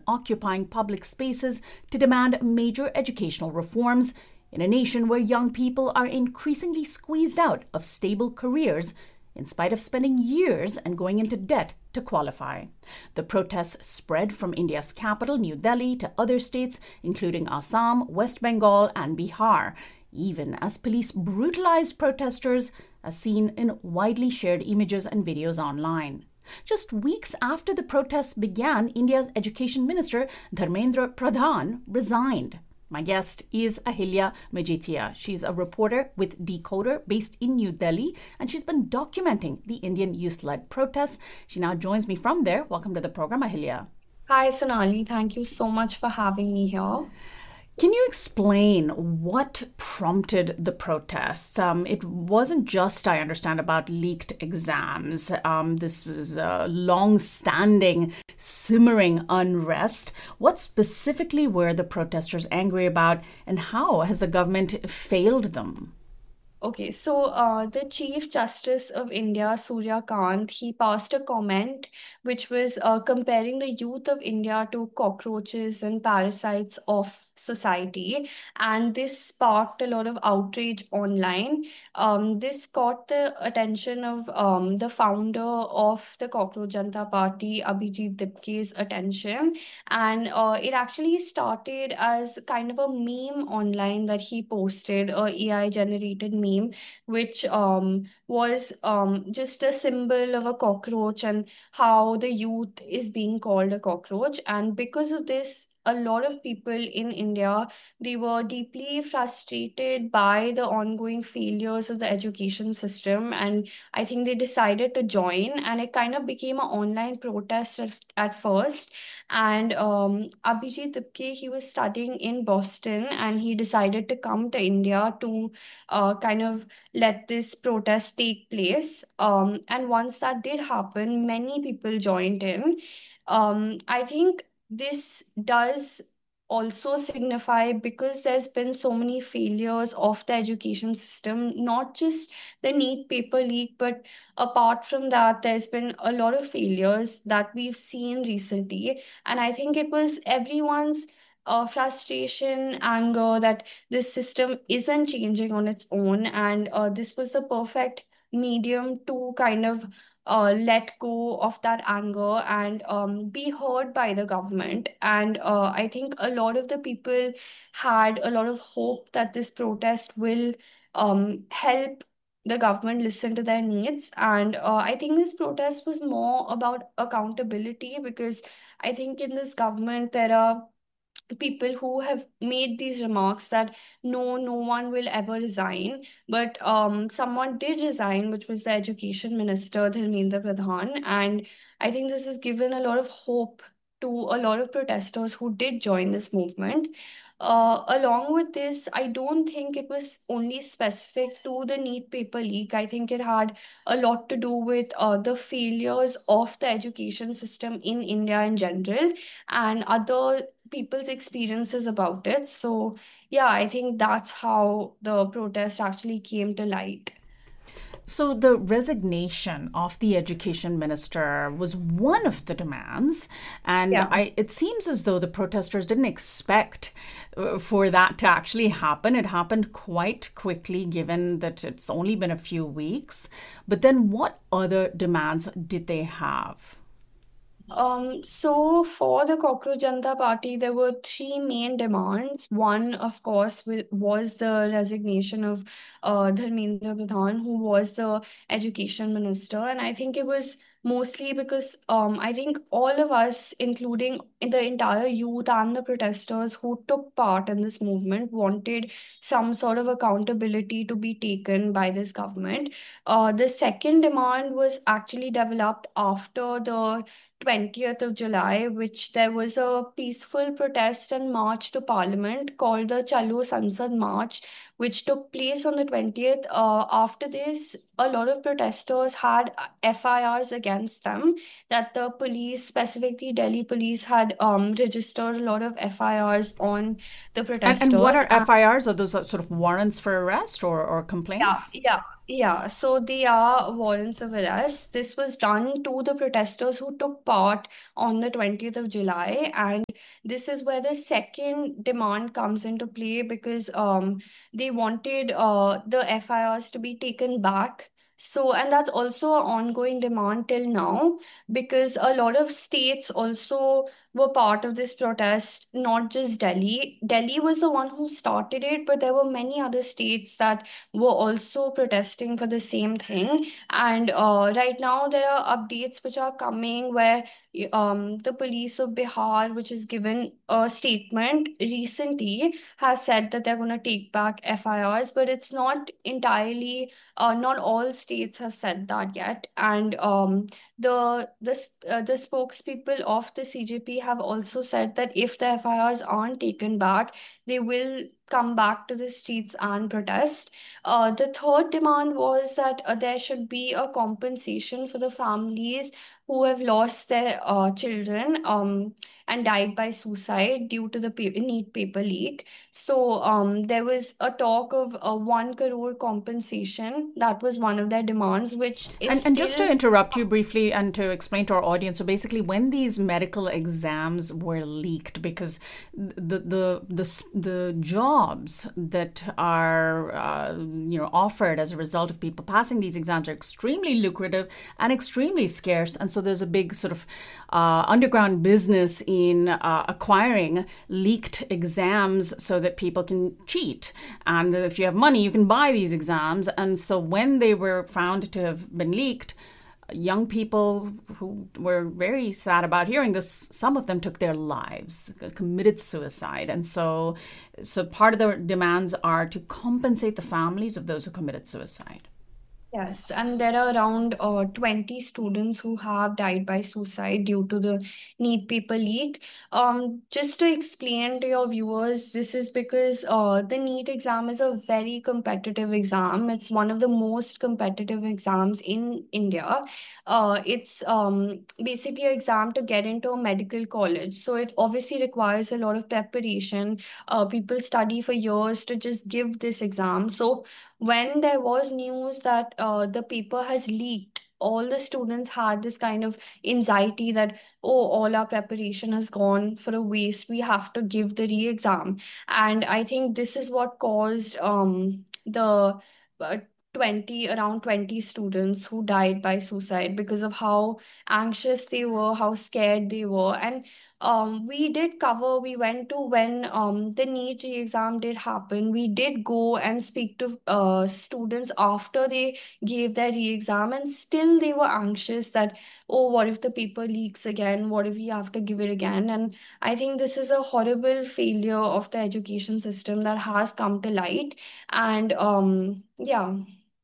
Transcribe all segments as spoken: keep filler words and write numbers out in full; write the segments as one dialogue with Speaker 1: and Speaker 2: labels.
Speaker 1: occupying public spaces to demand major educational reforms in a nation where young people are increasingly squeezed out of stable careers in spite of spending years and going into debt to qualify. The protests spread from India's capital, New Delhi, to other states, including Assam, West Bengal, and Bihar, even as police brutalized protesters, as seen in widely shared images and videos online. Just weeks after the protests began, India's Education Minister, Dharmendra Pradhan, resigned. My guest is Ahilya Majithia. She's a reporter with Decoder based in New Delhi, and she's been documenting the Indian youth-led protests. She now joins me from there. Welcome to the program, Ahilya.
Speaker 2: Hi, Sonali. Thank you so much for having me here.
Speaker 1: Can you explain what prompted the protests? Um, it wasn't just, I understand, about leaked exams. Um, this was a long-standing, simmering unrest. What specifically were the protesters angry about, and how has the government failed them?
Speaker 2: Okay, so uh, the Chief Justice of India, Surya Kant, he passed a comment which was uh, comparing the youth of India to cockroaches and parasites of society, and this sparked a lot of outrage online. Um, this caught the attention of um, the founder of the Cockroach Janta Party, Abhijit Dipke's attention, and uh, it actually started as kind of a meme online that he posted, a AI generated meme, which um, was um, just a symbol of a cockroach and how the youth is being called a cockroach. And because of this, a lot of people in India, they were deeply frustrated by the ongoing failures of the education system, and I think they decided to join, and it kind of became an online protest at, at first. And um, Abhijit Dipke, he was studying in Boston, and he decided to come to India to uh, kind of let this protest take place. Um, and once that did happen, many people joined in. Um, I think this does also signify, because there's been so many failures of the education system, not just the NEET paper leak, but apart from that, there's been a lot of failures that we've seen recently. And I think it was everyone's uh, frustration, anger that this system isn't changing on its own. And uh, this was the perfect medium to kind of uh, let go of that anger and um, be heard by the government. And uh, I think a lot of the people had a lot of hope that this protest will um, help the government listen to their needs. And uh, I think this protest was more about accountability, because I think in this government there are people who have made these remarks that no, no one will ever resign. But um, someone did resign, which was the education minister, Dharmendra Pradhan. And I think this has given a lot of hope to a lot of protesters who did join this movement. Uh, along with this, I don't think it was only specific to the NEET paper leak. I think it had a lot to do with uh, the failures of the education system in India in general, and other people's experiences about it. So, yeah, I think that's how the protest actually came to light.
Speaker 1: So, the resignation of the education minister was one of the demands, and
Speaker 2: Yeah.
Speaker 1: I, it seems as though the protesters didn't expect uh, for that to actually happen. It happened quite quickly, given that it's only been a few weeks. But then, what other demands did they have?
Speaker 2: Um, so for the Cockroach Janta Party, there were three main demands. One, of course, wi- was the resignation of uh, Dharmendra Pradhan, who was the education minister. And I think it was mostly because um, I think all of us, including in the entire youth and the protesters who took part in this movement, wanted some sort of accountability to be taken by this government. Uh, the second demand was actually developed after the twentieth of July, which there was a peaceful protest and march to Parliament called the Chalo Sansad March, which took place on the twentieth. Uh, after this, a lot of protesters had F I Rs against them, that the police, specifically Delhi police, had um, registered a lot of F I Rs on the
Speaker 1: And, and what
Speaker 2: protesters.
Speaker 1: are F I Rs? Are those uh, sort of warrants for arrest or, or
Speaker 2: Yeah,
Speaker 1: complaints?
Speaker 2: yeah. Yeah, so they are warrants of arrest. This was done to the protesters who took part on the twentieth of July. And this is where the second demand comes into play because um, they wanted uh, the F I Rs to be taken back. So, and that's also an ongoing demand till now because a lot of states also were part of this protest, not just Delhi. Delhi was the one who started it, but there were many other states that were also protesting for the same thing. And uh, right now, there are updates which are coming where um, the police of Bihar, which has given a statement recently, has said that they're going to take back F I Rs, but it's not entirely, uh, not all states have said that yet. And um, the the sp- uh, the spokespeople of the C J P have also said that if the F I Rs aren't taken back, they will come back to the streets and protest. Uh, the third demand was that uh, there should be a compensation for the families who have lost their uh, children um, and died by suicide due to the pa- NEET paper leak. So um, there was a talk of a one crore compensation. That was one of their demands, which is
Speaker 1: And, and just to
Speaker 2: still.
Speaker 1: interrupt you briefly and to explain to our audience, so basically, when these medical exams were leaked, because the the the, the jobs that are uh, you know offered as a result of people passing these exams are extremely lucrative and extremely scarce, and so there's a big sort of uh, underground business in uh, acquiring leaked exams so that people can cheat. And if you have money, you can buy these exams. And so when they were found to have been leaked, young people who were very sad about hearing this, some of them took their lives, committed suicide. And so so part of the demands are to compensate the families of those who committed suicide.
Speaker 2: Yes, and there are around uh, twenty students who have died by suicide due to the NEET paper leak. Um, just to explain to your viewers, this is because uh, the NEET exam is a very competitive exam. It's one of the most competitive exams in India. Uh, it's um, basically an exam to get into a medical college. So it obviously requires a lot of preparation. Uh, people study for years to just give this exam. So when there was news that uh, the paper has leaked, all the students had this kind of anxiety that, oh, all our preparation has gone for a waste. We have to give the re exam. And I think this is what caused um, the uh, twenty, around twenty students who died by suicide because of how anxious they were, how scared they were. And um, we did cover, we went to when um, the NEET exam did happen. We did go and speak to uh, students after they gave their re-exam, and still they were anxious that, oh, what if the paper leaks again? What if we have to give it again? And I think this is a horrible failure of the education system that has come to light. And um, yeah.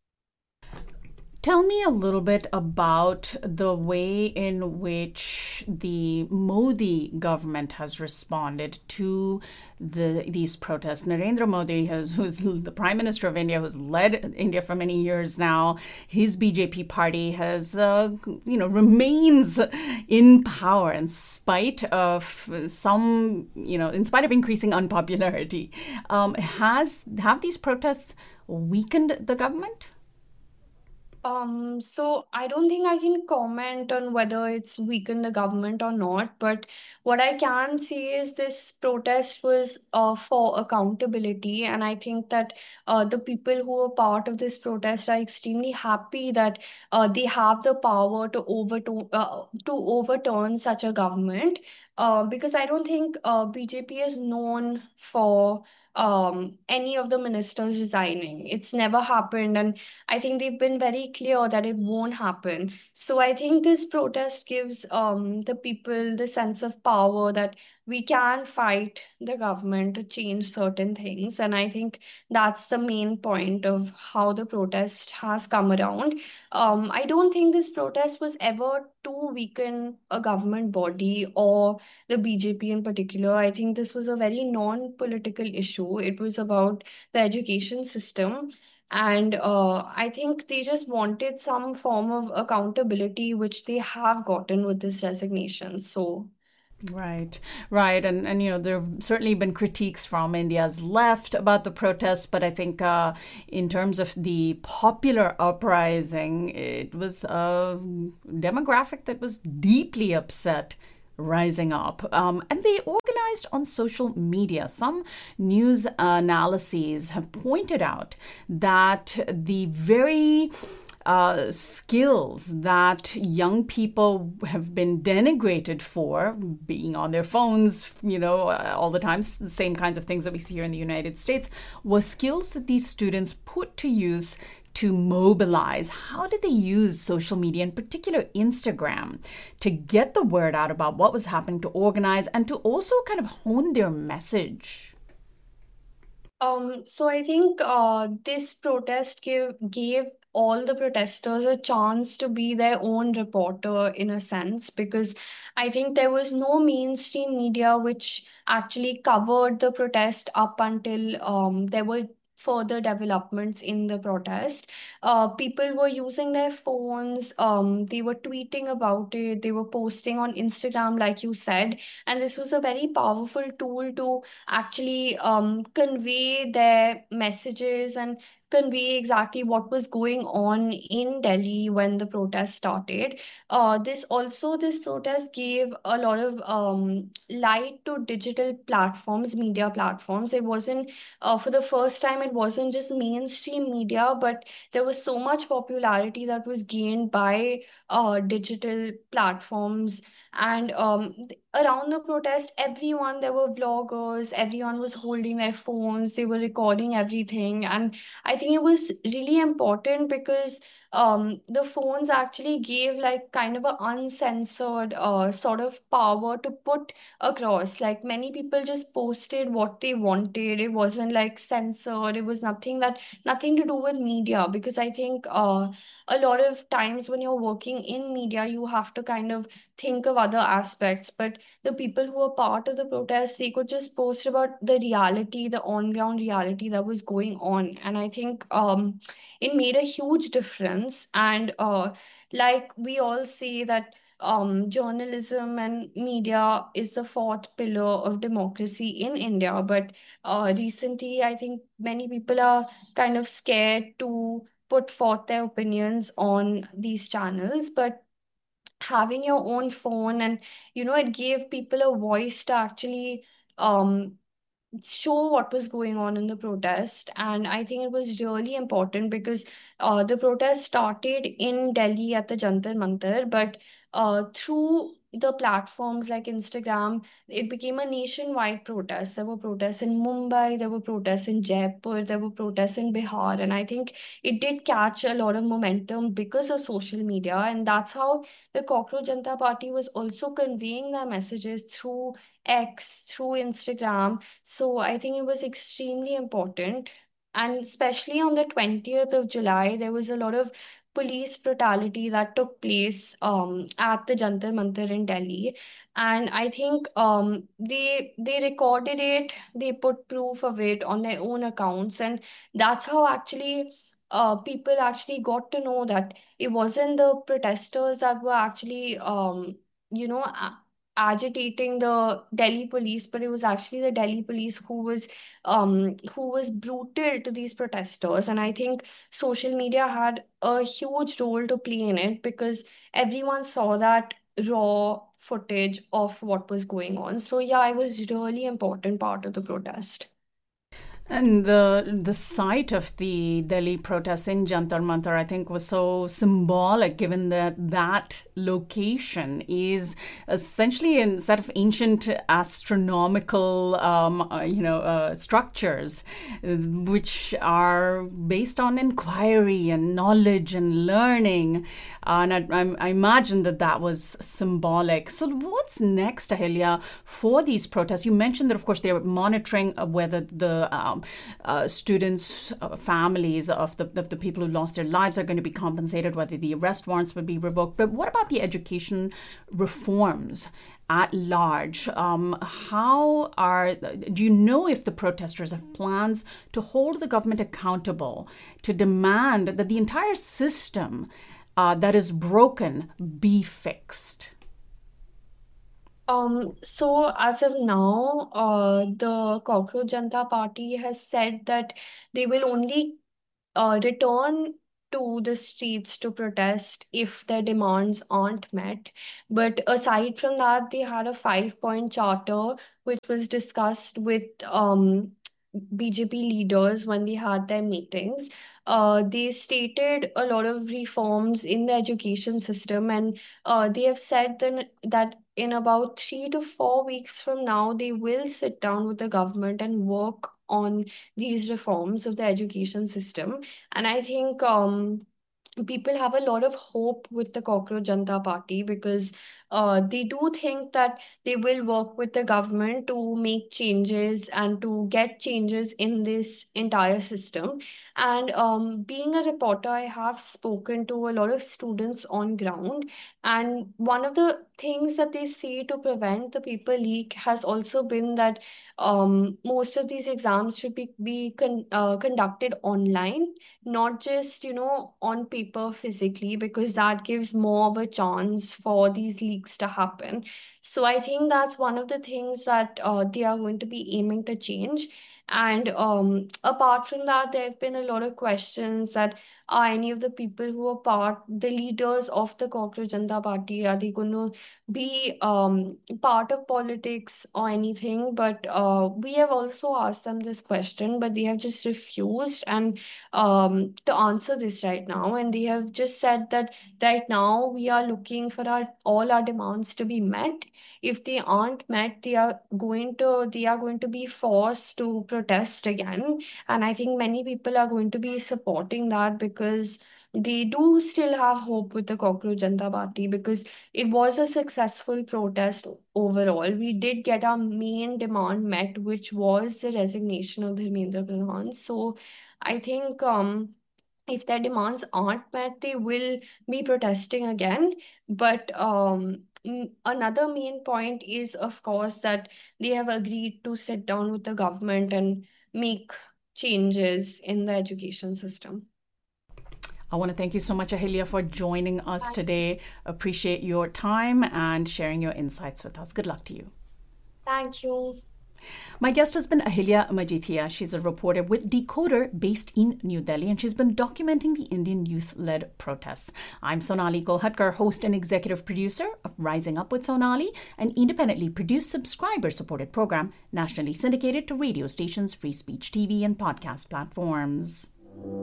Speaker 1: Tell me a little bit about the way in which the Modi government has responded to the these protests. Narendra Modi, has, who's the Prime Minister of India, who's led India for many years now, his B J P party has, uh, you know, remains in power in spite of some, you know, in spite of increasing unpopularity. Um, has have these protests weakened the government?
Speaker 2: Um, so I don't think I can comment on whether it's weakened the government or not, but what I can say is this protest was uh, for accountability, and I think that uh, the people who are part of this protest are extremely happy that uh, they have the power to overturn uh, to overturn such a government. Uh, because I don't think uh, B J P is known for um, any of the ministers resigning. It's never happened, and I think they've been very clear that it won't happen. So I think this protest gives um, the people the sense of power that we can fight the government to change certain things. And I think that's the main point of how the protest has come around. Um, I don't think this protest was ever to weaken a government body or the B J P in particular. I think this was a very non political issue. It was about the education system, and uh, I think they just wanted some form of accountability, which they have gotten with this resignation. So,
Speaker 1: Right, right. And, and, you know, there have certainly been critiques from India's left about the protests, but I think uh, in terms of the popular uprising, it was a demographic that was deeply upset rising up. Um, and they organized on social media. Some news analyses have pointed out that the very uh, skills that young people have been denigrated for, being on their phones, you know, uh, all the time, the same kinds of things that we see here in the United States, were skills that these students put to use to mobilize. How did they use social media, in particular Instagram, to get the word out about what was happening, to organize, and to also kind of hone their message?
Speaker 2: Um, so I think uh, this protest give, gave all the protesters a chance to be their own reporter in a sense, because I think there was no mainstream media which actually covered the protest up until um, there were further developments in the protest. Uh, people were using their phones, um, they were tweeting about it, they were posting on Instagram, like you said, and this was a very powerful tool to actually um, convey their messages and convey exactly what was going on in Delhi when the protest started. Uh, this also, this protest gave a lot of um, light to digital platforms, media platforms. It wasn't, uh, for the first time, it wasn't just mainstream media, but there was so much popularity that was gained by uh, digital platforms. And um, around the protest, everyone, there were vloggers, everyone was holding their phones, they were recording everything. And I think it was really important because um, the phones actually gave like kind of an uncensored uh, sort of power to put across. Like many people just posted what they wanted. It wasn't like censored. It was nothing that, nothing to do with media, because I think uh, a lot of times when you're working in media, you have to kind of think of other aspects. But the people who were part of the protest, they could just post about the reality, the on-ground reality that was going on. And I think um, it made a huge difference. And uh, like we all say that um, journalism and media is the fourth pillar of democracy in India. But uh, recently, I think many people are kind of scared to put forth their opinions on these channels. But having your own phone, and you know, it gave people a voice to actually um show what was going on in the protest. And I think it was really important because uh, the protest started in Delhi at the Jantar Mantar, but uh, through the platforms like Instagram, it became a nationwide protest. There were protests in Mumbai, there were protests in Jaipur, there were protests in Bihar. And I think it did catch a lot of momentum because of social media. And that's how the Cockroach Janta Party was also conveying their messages through X, through Instagram. So I think it was extremely important. And especially on the twentieth of July, there was a lot of police brutality that took place um, at the Jantar Mantar in Delhi. And I think um, they they recorded it, they put proof of it on their own accounts. And that's how actually uh, people actually got to know that it wasn't the protesters that were actually um, you know, agitating the Delhi police, but it was actually the Delhi police who was um who was brutal to these protesters. And I think social media had a huge role to play in it because everyone saw that raw footage of what was going on. So yeah, it was really important part of the protest.
Speaker 1: And the the site of the Delhi protests in Jantar Mantar, I think, was so symbolic, given that that location is essentially a set of ancient astronomical, um, uh, you know, uh, structures, uh, which are based on inquiry and knowledge and learning. Uh, and I, I, I imagine that that was symbolic. So, what's next, Ahilya, for these protests? You mentioned that, of course, they were monitoring uh, whether the um, uh, students, uh, families of the, of the people who lost their lives are going to be compensated, whether the arrest warrants would be revoked. But what about the education reforms at large? Um, how are, do you know if the protesters have plans to hold the government accountable, to demand that the entire system uh, that is broken be fixed?
Speaker 2: Um, so as of now, uh, the Cockroach Janta Party has said that they will only uh, return to the streets to protest if their demands aren't met. But aside from that, they had a five-point charter which was discussed with um, B J P leaders when they had their meetings. Uh, they stated a lot of reforms in the education system, and uh, they have said then that in about three to four weeks from now, they will sit down with the government and work on these reforms of the education system. And I think um, people have a lot of hope with the Cockroach Janta Party because uh, they do think that they will work with the government to make changes and to get changes in this entire system. And um, being a reporter, I have spoken to a lot of students on ground. And one of the things that they say to prevent the paper leak has also been that um, most of these exams should be, be con- uh, conducted online, not just, you know, on paper physically, because that gives more of a chance for these leaks to happen. So I think that's one of the things that uh, they are going to be aiming to change. And um, apart from that, there have been a lot of questions that are any of the people who are part, the leaders of the Cockroach Janta Party, are they going to be um, part of politics or anything? But uh, we have also asked them this question, but they have just refused. And um, to answer this right now, and they have just said that right now we are looking for our all our demands to be met. If they aren't met, they are going to they are going to be forced to protest again. And I think many people are going to be supporting that because they do still have hope with the Cockroach Janta Party, because it was a successful protest overall. We did get our main demand met, which was the resignation of Dharmendra Pradhan. So I think um, if their demands aren't met, they will be protesting again. But um, m- another main point is, of course, that they have agreed to sit down with the government and make changes in the education system.
Speaker 1: I want to thank you so much, Ahilya, for joining us today. Appreciate your time and sharing your insights with us. Good luck to you.
Speaker 2: Thank you.
Speaker 1: My guest has been Ahilya Majithia. She's a reporter with Decoder based in New Delhi, and she's been documenting the Indian youth-led protests. I'm Sonali Kolhatkar, host and executive producer of Rising Up with Sonali, an independently produced, subscriber-supported program nationally syndicated to radio stations, free speech T V, and podcast platforms.